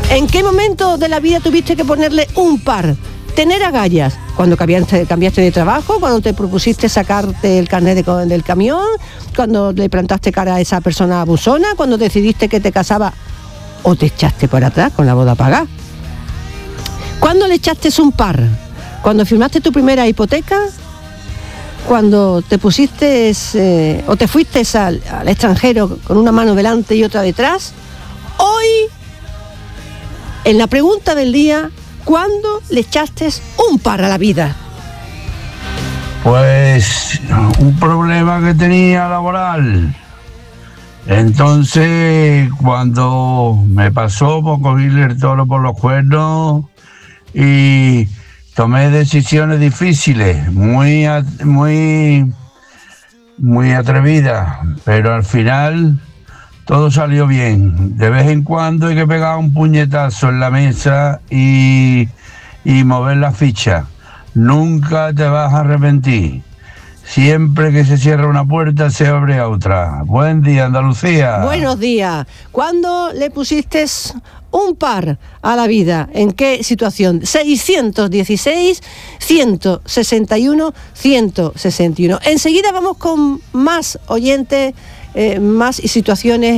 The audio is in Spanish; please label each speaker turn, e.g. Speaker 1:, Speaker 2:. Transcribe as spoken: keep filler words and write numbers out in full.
Speaker 1: ¿En qué momento de la vida tuviste que ponerle un par? Tener agallas, cuando cambiaste, cambiaste de trabajo, cuando te propusiste sacarte el carnet de, del camión, cuando le plantaste cara a esa persona abusona, cuando decidiste que te casaba o te echaste para atrás con la boda pagada. ¿Cuándo le echaste un par? ¿Cuando firmaste tu primera hipoteca? ¿Cuando te pusiste eh, o te fuiste al, al extranjero con una mano delante y otra detrás? Hoy, en la pregunta del día, ¿cuándo le echaste un par a la vida?
Speaker 2: Pues un problema que tenía laboral. Entonces, cuando me pasó por cogerle el toro por los cuernos y tomé decisiones difíciles, muy, muy, muy atrevidas, pero al final todo salió bien. De vez en cuando hay que pegar un puñetazo en la mesa y, y mover la ficha. Nunca te vas a arrepentir. Siempre que se cierra una puerta, se abre otra. Buen día, Andalucía.
Speaker 1: Buenos días. ¿Cuándo le pusiste un par a la vida? ¿En qué situación? seiscientos dieciséis, ciento sesenta y uno, ciento sesenta y uno. Enseguida vamos con más oyentes, eh, más situaciones